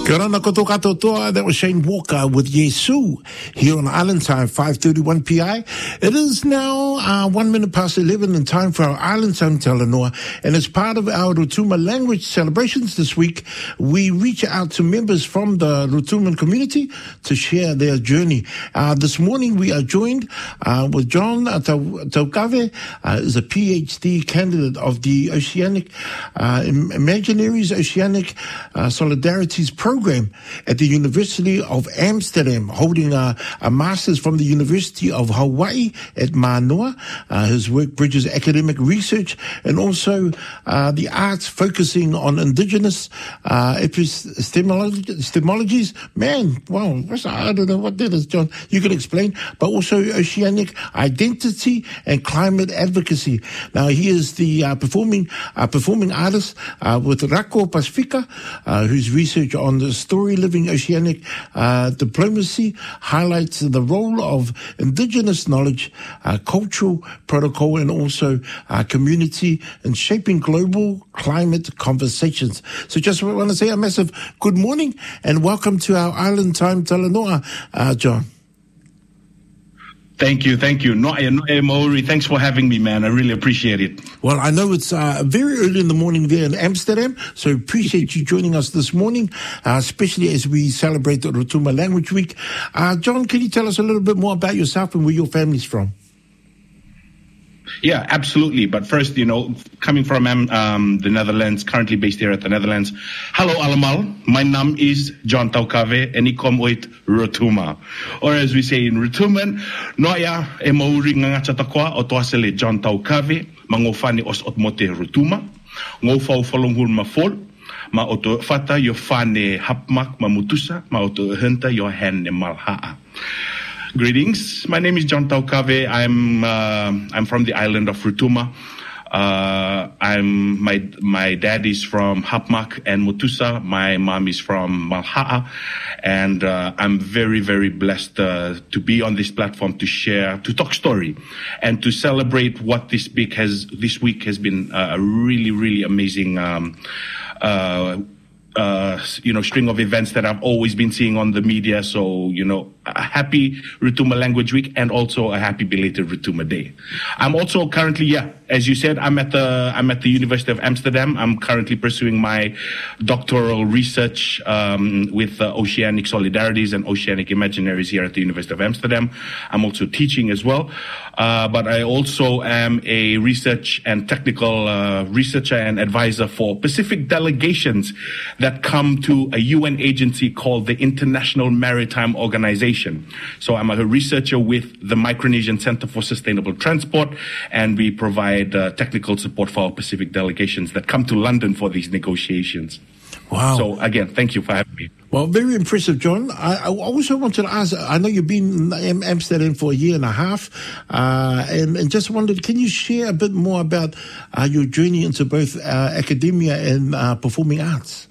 Karana koto katoa, that was Shane Walker with Yesu here on Island Time, 5:31 PI. It is now 1 minute past 11 and time for our Island Time Talanoa. And as part of our Rotuma language celebrations this week, we reach out to members from the Rotuman community to share their journey. This morning we are joined with John Taukave, is a PhD candidate of the Oceanic Imaginaries Oceanic Solidarities Program at the University of Amsterdam, holding a master's from the University of Hawaii at Manoa. His work bridges academic research and also the arts, focusing on indigenous epistemologies. Man, wow, I don't know what that is, John. You can explain. But also oceanic identity and climate advocacy. Now, he is the performing artist with Rako Pacifica, whose research on the story living oceanic diplomacy highlights the role of indigenous knowledge, cultural protocol, and also community in shaping global climate conversations. So just want to say a massive good morning and welcome to our Island Time Talanoa, John. Thank you. Noe Maori, thanks for having me, man. I really appreciate it. Well, I know it's very early in the morning there in Amsterdam, so appreciate you joining us this morning, especially as we celebrate the Rotuma Language Week. John, can you tell us a little bit more about yourself and where your family's from? Yeah, absolutely. But first, coming from the Netherlands, currently based here at the Netherlands. Hello, allemaal. My name is John Taukave, and I kom uit Rotuma. Or as we say in Rotuman, noia e mauri ngangata takwa o toasele John Taukave, mangofani os otmote Rotuma, ngofau falonghul mafol, ma oto fata yo fane hapmak mamutusa, ma oto hunta yo hen malhaa. Greetings. My name is John Taukave. I'm from the island of Rotuma. My dad is from Hapmak and Mutusa. My mom is from Malha'a, and I'm very, very blessed to be on this platform to talk story, and to celebrate what this week has been a really, really amazing. String of events that I've always been seeing on the media. So, a happy Rotuma Language Week and also a happy belated Rotuma Day. I'm also currently, as you said, I'm at the University of Amsterdam. I'm currently pursuing my doctoral research with Oceanic Solidarities and Oceanic Imaginaries here at the University of Amsterdam. I'm also teaching as well. But I also am a research and technical researcher and advisor for Pacific delegations that come to a UN agency called the International Maritime Organization. So I'm a researcher with the Micronesian Center for Sustainable Transport, and we provide technical support for our Pacific delegations that come to London for these negotiations. Wow. So again, thank you for having me. Well, very impressive, John. I also wanted to ask, I know you've been in Amsterdam for a year and a half, and just wondered, can you share a bit more about your journey into both academia and performing arts?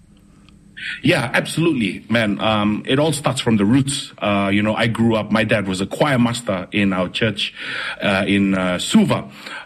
Yeah, absolutely, man. It all starts from the roots. I grew up, my dad was a choir master in our church in Suva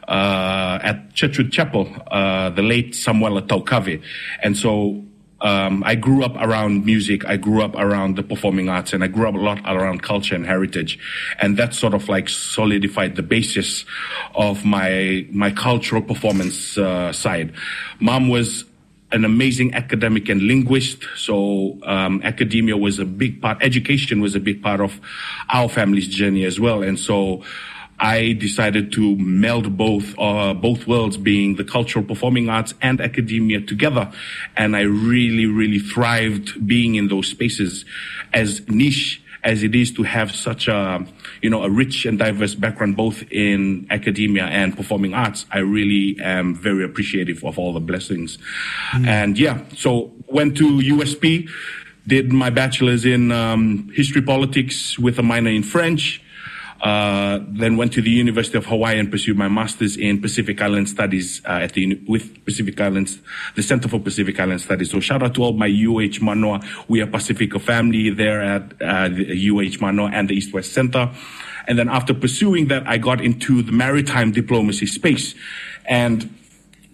at Churchwood Chapel, the late Samuel Taukave. And so I grew up around music, I grew up around the performing arts, and I grew up a lot around culture and heritage. And that sort of like solidified the basis of my cultural performance side. Mom was an amazing academic and linguist. So academia was a big part, education was a big part of our family's journey as well. And so I decided to meld both worlds, being the cultural performing arts and academia together. And I really, really thrived being in those spaces, as niche as it is to have such a rich and diverse background, both in academia and performing arts. I really am very appreciative of all the blessings. And so went to USP, did my bachelor's in history politics with a minor in French. Then went to the University of Hawaii and pursued my master's in Pacific Island Studies with Pacific Islands, the Center for Pacific Island Studies. So shout out to all my UH Manoa. We are Pacifica family there at the UH Manoa and the East West Center. And then after pursuing that, I got into the maritime diplomacy space. And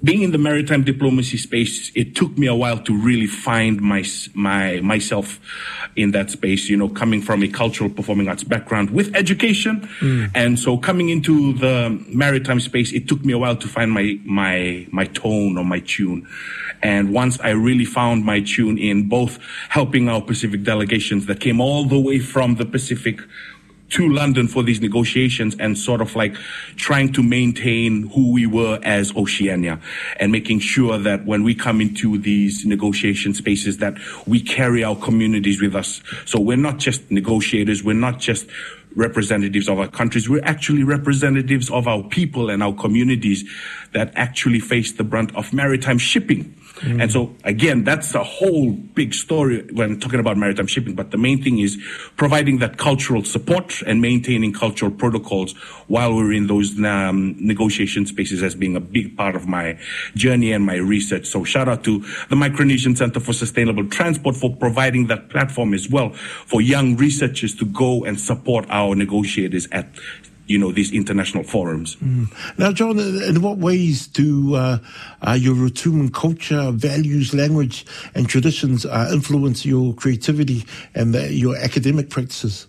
being in the maritime diplomacy space, it took me a while to really find myself in that space, coming from a cultural performing arts background with education. And so coming into the maritime space, it took me a while to find my tone or my tune. And once I really found my tune in both helping our Pacific delegations that came all the way from the Pacific to London for these negotiations, and sort of like trying to maintain who we were as Oceania, and making sure that when we come into these negotiation spaces that we carry our communities with us. So we're not just negotiators, we're not just representatives of our countries, we're actually representatives of our people and our communities that actually face the brunt of maritime shipping. And so, again, that's a whole big story when talking about maritime shipping. But the main thing is providing that cultural support and maintaining cultural protocols while we're in those negotiation spaces as being a big part of my journey and my research. So shout out to the Micronesian Center for Sustainable Transport for providing that platform as well for young researchers to go and support our negotiators at these international forums. Now, John, in what ways do your Rotuman culture, values, language, and traditions influence your creativity and your academic practices?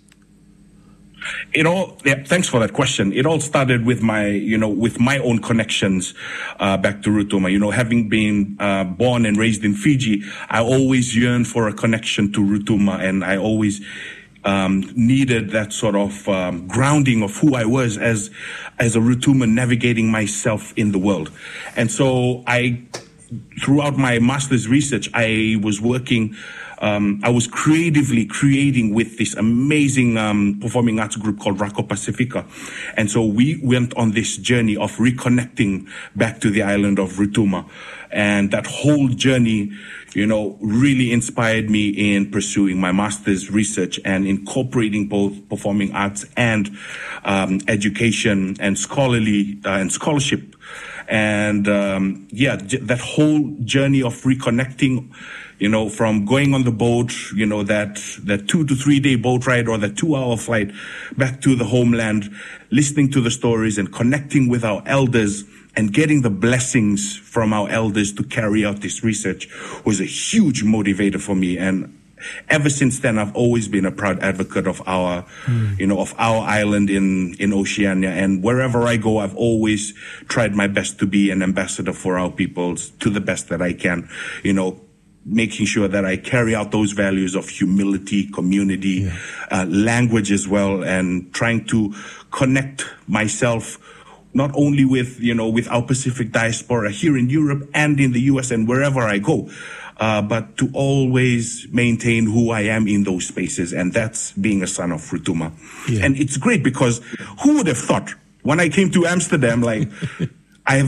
Thanks for that question. It all started with with my own connections back to Rotuma. Having been born and raised in Fiji, I always yearned for a connection to Rotuma, and I always needed that sort of grounding of who I was as a Rotuman navigating myself in the world. And so throughout my master's research, I was working, I was creatively creating with this amazing performing arts group called Rako Pacifica. And so we went on this journey of reconnecting back to the island of Rotuma. And that whole journey, really inspired me in pursuing my master's research and incorporating both performing arts and education and scholarly and scholarship. And that whole journey of reconnecting, from going on the boat, that 2 to 3 day boat ride or that 2-hour flight back to the homeland, listening to the stories and connecting with our elders and getting the blessings from our elders to carry out this research was a huge motivator for me. And ever since then, I've always been a proud advocate of our, of our island in Oceania. And wherever I go, I've always tried my best to be an ambassador for our peoples to the best that I can, making sure that I carry out those values of humility, community, language as well, and trying to connect myself not only with, with our Pacific diaspora here in Europe and in the US and wherever I go, but to always maintain who I am in those spaces. And that's being a son of Rotuma. And it's great because who would have thought when I came to Amsterdam, I've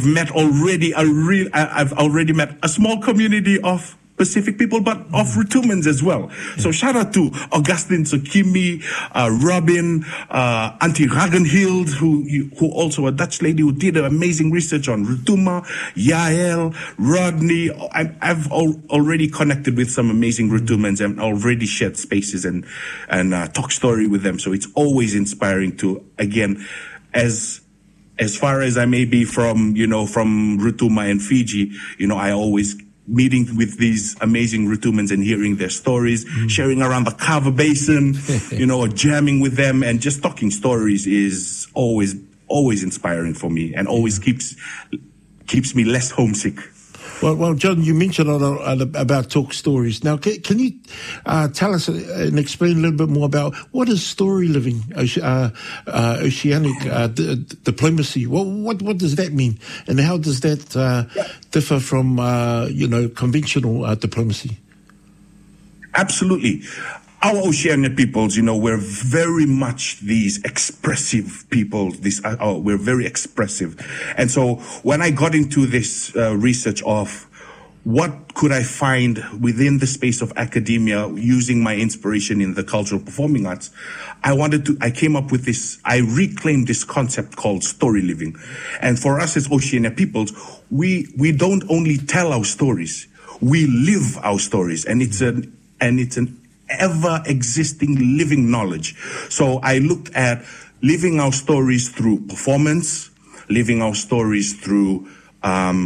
already met a small community of Pacific people, but of Rotumans as well. So shout out to Augustine Sokimi, Robin, Auntie Ragenhild, who also a Dutch lady who did amazing research on Rotuma, Yael, Rodney. I've already connected with some amazing Rotumans and already shared spaces and talk story with them. So it's always inspiring to, again, as far as I may be from Rotuma and Fiji, I always meeting with these amazing Rotumans and hearing their stories, sharing around the Kava Basin, or jamming with them and just talking stories is always inspiring for me and always keeps me less homesick. Well, John, you mentioned about talk stories. Now, can you tell us and explain a little bit more about what is story living, oceanic diplomacy? What does that mean, and how does that differ from conventional diplomacy? Absolutely. Our Oceania peoples, we're very much these expressive people. We're very expressive. And so when I got into this research of what could I find within the space of academia using my inspiration in the cultural performing arts, I came up with this, I reclaimed this concept called story living. And for us as Oceania peoples, we don't only tell our stories, we live our stories. And it's an ever-existing living knowledge. So I looked at living our stories through performance, living our stories through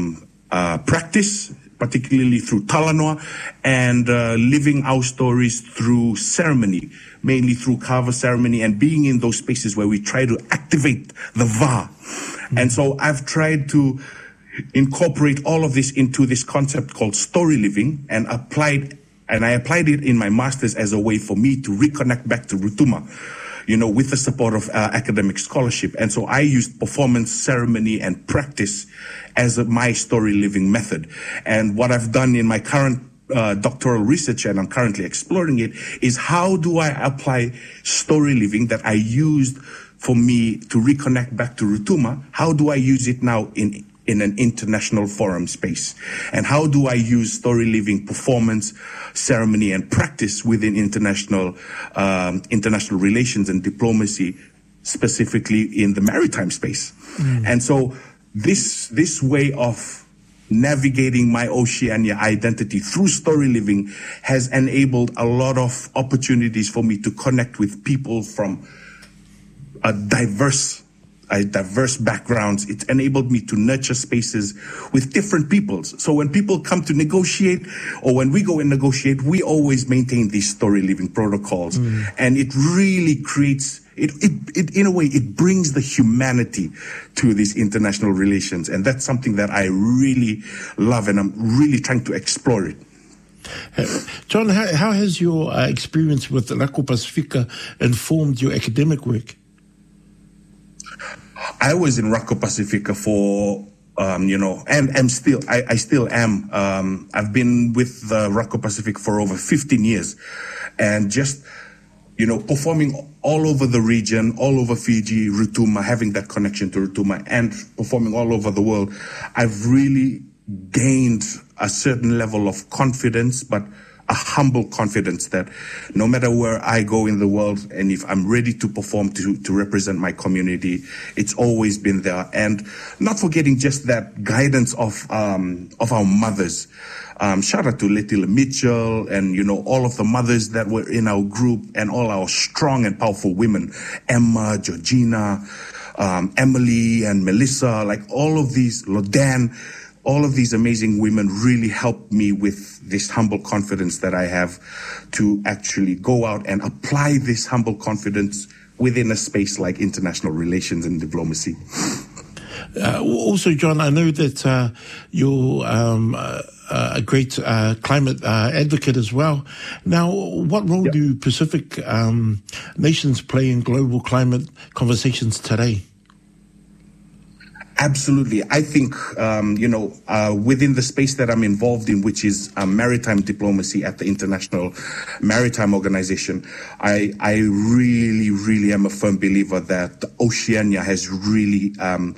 practice, particularly through Talanoa, and living our stories through ceremony, mainly through kava ceremony, and being in those spaces where we try to activate the va. And so I've tried to incorporate all of this into this concept called story living, and I applied it in my master's as a way for me to reconnect back to Rutuma, with the support of academic scholarship. And so I used performance, ceremony, and practice as my story living method. And what I've done in my current doctoral research, and I'm currently exploring it, is how do I apply story living that I used for me to reconnect back to Rutuma? How do I use it now in an international forum space? And how do I use story living, performance, ceremony, and practice within international relations and diplomacy, specifically in the maritime space? And so this way of navigating my Oceania identity through story living has enabled a lot of opportunities for me to connect with people from diverse backgrounds. It's enabled me to nurture spaces with different peoples. So when people come to negotiate, or when we go and negotiate, we always maintain these story living protocols. And it really creates, it in a way, it brings the humanity to these international relations. And that's something that I really love, and I'm really trying to explore it. John, how has your experience with Rako Pacifica informed your academic work? I was in Rako Pacifica for, and I still am. I've been with the Rako Pacific for over 15 years, and just, performing all over the region, all over Fiji, Rutuma, having that connection to Rutuma, and performing all over the world. I've really gained a certain level of confidence, but a humble confidence that no matter where I go in the world, and if I'm ready to perform to represent my community, it's always been there. And not forgetting just that guidance of our mothers. Shout out to Letila Mitchell and, all of the mothers that were in our group, and all our strong and powerful women, Emma, Georgina, Emily and Melissa, like all of these, Lodan. All of these amazing women really helped me with this humble confidence that I have to actually go out and apply this humble confidence within a space like international relations and diplomacy. Also, John, I know that you're a great climate advocate as well. Now, what role do Pacific nations play in global climate conversations today? Absolutely. I think, within the space that I'm involved in, which is maritime diplomacy at the International Maritime Organization, I really, really am a firm believer that Oceania has really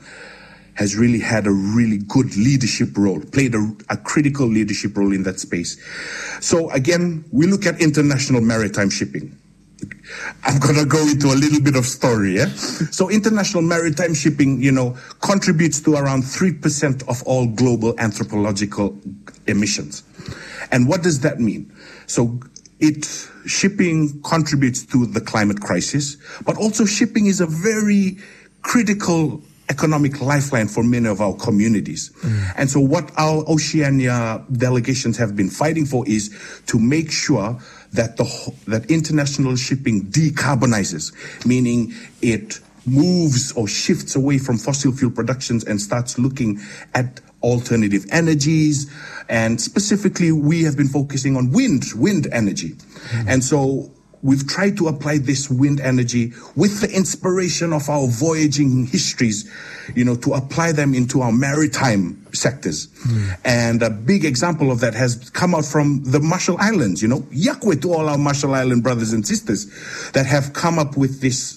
had a really good leadership role, played a critical leadership role in that space. So again, we look at international maritime shipping. I'm going to go into a little bit of story. So international maritime shipping, contributes to around 3% of all global anthropological emissions. And what does that mean? So shipping contributes to the climate crisis, but also shipping is a very critical economic lifeline for many of our communities. And so what our Oceania delegations have been fighting for is to make sure that that international shipping decarbonizes, meaning it moves or shifts away from fossil fuel productions and starts looking at alternative energies. And specifically, we have been focusing on wind energy. And so we've tried to apply this wind energy with the inspiration of our voyaging histories, to apply them into our maritime sectors. And a big example of that has come out from the Marshall Islands, Yakwe to all our Marshall Island brothers and sisters that have come up with this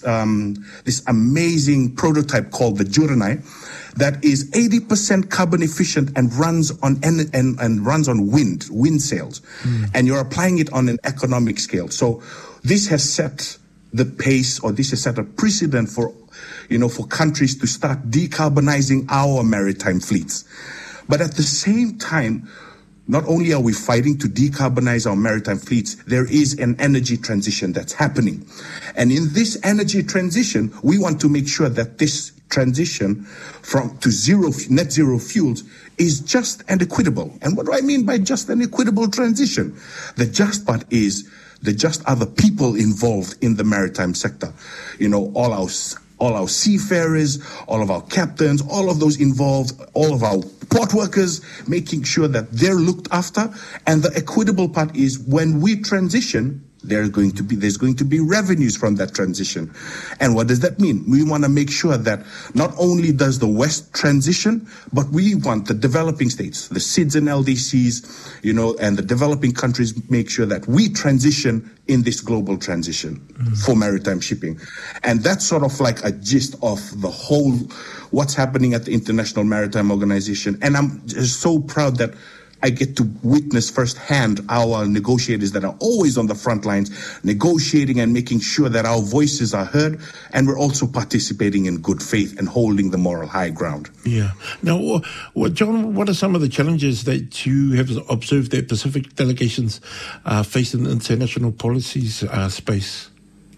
amazing prototype called the Juranai that is 80% carbon efficient and runs on wind sails. And you're applying it on an economic scale. So this has set the pace, or this has set a precedent for countries to start decarbonizing our maritime fleets. But at the same time, not only are we fighting to decarbonize our maritime fleets, there is an energy transition that's happening. And in this energy transition, we want to make sure that this transition to net zero fuels is just and equitable. And what do I mean by just and equitable transition? The just part is the just are the people involved in the maritime sector. You know, all our seafarers, all of our captains, all of those involved, all of our port workers, making sure that they're looked after. And the equitable part is when we transition, there's going to be revenues from that transition. And what does that mean? We want to make sure that not only does the West transition, but we want the developing states, the SIDS and LDCs, you know, and the developing countries make sure that we transition in this global transition for maritime shipping. And that's sort of like a gist of the whole, what's happening at the International Maritime Organization. And I'm just so proud that I get to witness firsthand our negotiators that are always on the front lines, negotiating and making sure that our voices are heard, and we're also participating in good faith and holding the moral high ground. Yeah. Now, John, what are some of the challenges that you have observed that Pacific delegations face in the international policies space?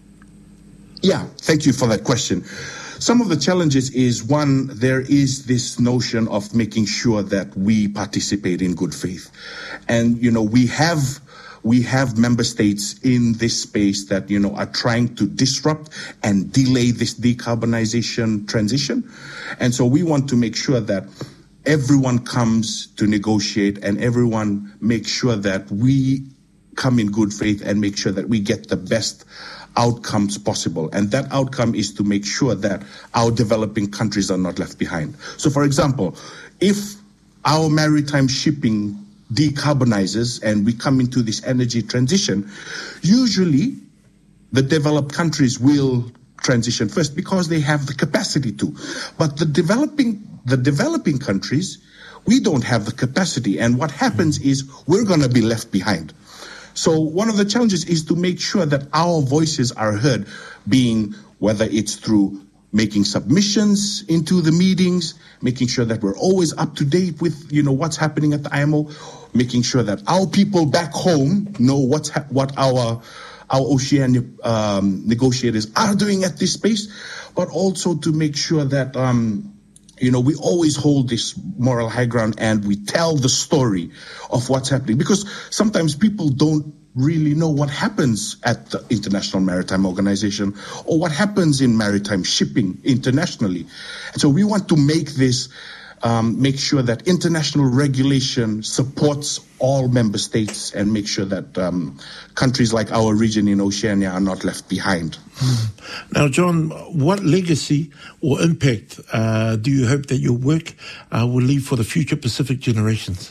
Yeah, thank you for that question. Some of the challenges is, one, there is this notion of making sure that we participate in good faith. And, you know, we have member states in this space that, you know, are trying to disrupt and delay this decarbonization transition. And so we want to make sure that everyone comes to negotiate and everyone makes sure that we come in good faith and make sure that we get the best outcomes possible. And that outcome is to make sure that our developing countries are not left behind. So, for example, if our maritime shipping decarbonizes and we come into this energy transition, usually the developed countries will transition first because they have the capacity to. But the developing countries, we don't have the capacity. And what happens is we're going to be left behind. So one of the challenges is to make sure that our voices are heard, being whether it's through making submissions into the meetings, making sure that we're always up to date with, you know, what's happening at the IMO, making sure that our people back home know what our Oceania negotiators are doing at this space, but also to make sure that you know, we always hold this moral high ground and we tell the story of what's happening, because sometimes people don't really know what happens at the International Maritime Organization or what happens in maritime shipping internationally. And so we want to make this, make sure that international regulation supports all member states and make sure that countries like our region in Oceania are not left behind. Now, John, what legacy or impact do you hope that your work will leave for the future Pacific generations?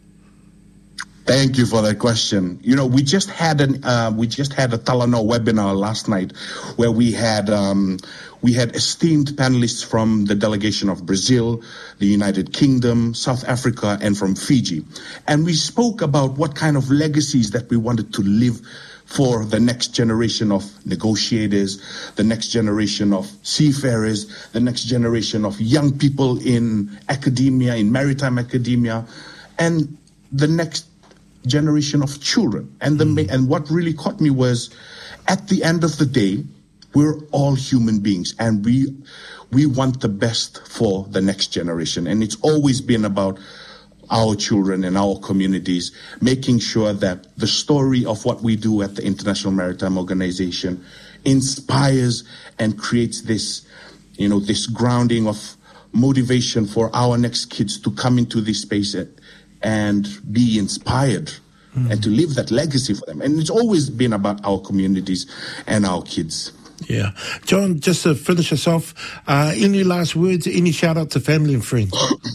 Thank you for that question. You know, we just had a Talanoa webinar last night where we had esteemed panelists from the delegation of Brazil, the United Kingdom, South Africa, and from Fiji. And we spoke about what kind of legacies that we wanted to leave for the next generation of negotiators, the next generation of seafarers, the next generation of young people in academia, in maritime academia, and the next generation of children. And what really caught me was, at the end of the day, we're all human beings, and we want the best for the next generation. And it's always been about our children and our communities, making sure that the story of what we do at the International Maritime Organization inspires and creates this, you know, this grounding of motivation for our next kids to come into this space and be inspired and to leave that legacy for them. And it's always been about our communities and our kids. Yeah. John, just to finish us off, any last words, any shout out to family and friends?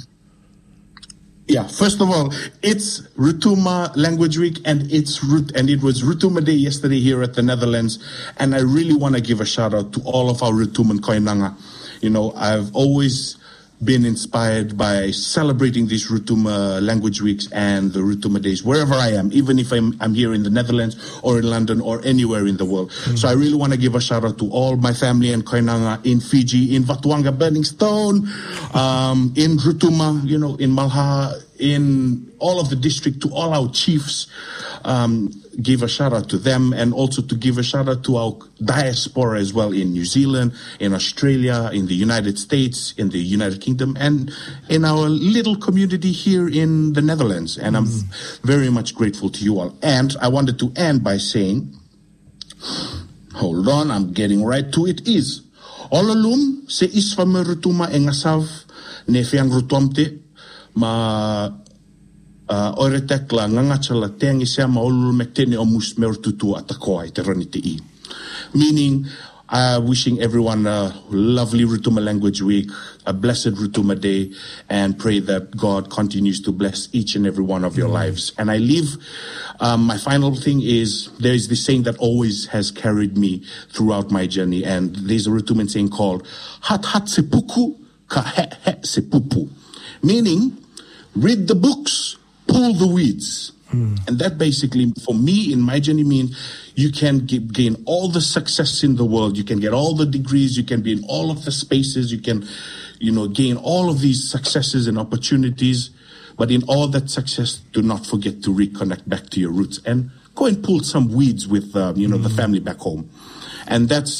Yeah, first of all, it's Rutuma Language Week, and it was Rutuma Day yesterday here at the Netherlands, and I really want to give a shout out to all of our Rutuman Koinanga. You know, I've always been inspired by celebrating these Rutuma Language Weeks and the Rutuma Days wherever I am, even if I'm here in the Netherlands or in London or anywhere in the world. So I really want to give a shout out to all my family and Koinanga in Fiji, in Vatuanga, Burning Stone, in Rutuma, you know, in Malha, in all of the district, to all our chiefs, give a shout out to them, and also to give a shout out to our diaspora as well in New Zealand, in Australia, in the United States, in the United Kingdom, and in our little community here in the Netherlands. And I'm very much grateful to you all. And I wanted to end by saying, hold on, I'm getting right to it, is Olalum se isfa merutuma engasav ne fiang rutomte ma oretek la ngangachala tengi se ma olul mektene omus mertutu atakoa te ranite I. Meaning, wishing everyone a lovely Rutuma Language Week, a blessed Rutuma Day, and pray that God continues to bless each and every one of your lives. And I leave, my final thing is, there is this saying that always has carried me throughout my journey, and there's a Rutuman saying called, hat hat sepuku, ka he he sepupu. Meaning, read the books, pull the weeds. And that basically, for me, in my journey, means you can gain all the success in the world. You can get all the degrees. You can be in all of the spaces. You can, gain all of these successes and opportunities. But in all that success, do not forget to reconnect back to your roots and go and pull some weeds with, the family back home. And that's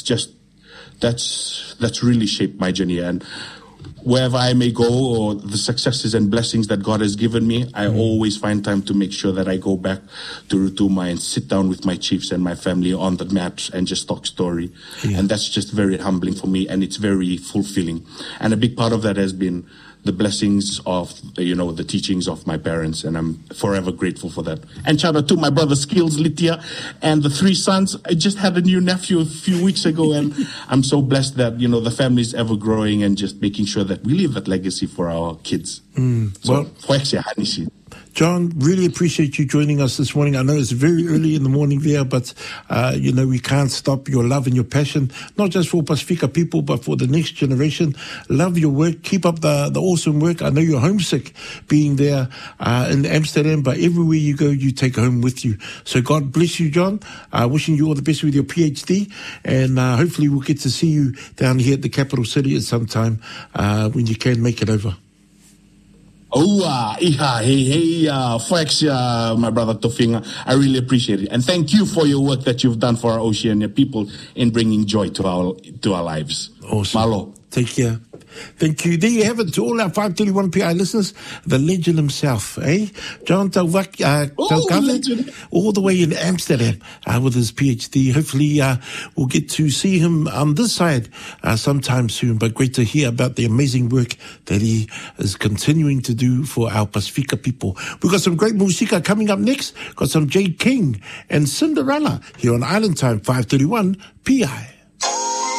really shaped my journey. And wherever I may go, or the successes and blessings that God has given me, I always find time to make sure that I go back to Rutuma and sit down with my chiefs and my family on the mat and just talk story. Yeah. And that's just very humbling for me, and it's very fulfilling. And a big part of that has been the blessings of, the teachings of my parents, and I'm forever grateful for that. And shout out to my brother Skills, Lithia, and the 3 sons. I just had a new nephew a few weeks ago, and I'm so blessed that, the family is ever growing and just making sure that we leave that legacy for our kids. John, really appreciate you joining us this morning. I know it's very early in the morning there, but, we can't stop your love and your passion, not just for Pasifika people, but for the next generation. Love your work. Keep up the awesome work. I know you're homesick being there in Amsterdam, but everywhere you go, you take home with you. So God bless you, John. Wishing you all the best with your PhD, and hopefully we'll get to see you down here at the capital city at some time when you can make it over. My brother Tofinga, I really appreciate it, and thank you for your work that you've done for our Oceania people in bringing joy to our lives. Awesome. Malo. Take care. Thank you. There you have it, to all our 531 PI listeners, the legend himself, John Taukave, all the way in Amsterdam with his PhD. Hopefully we'll get to see him on this side sometime soon, but great to hear about the amazing work that he is continuing to do for our Pasifika people. We've got some great musika coming up next. Got some Jade King and Cinderella here on Island Time 531 PI.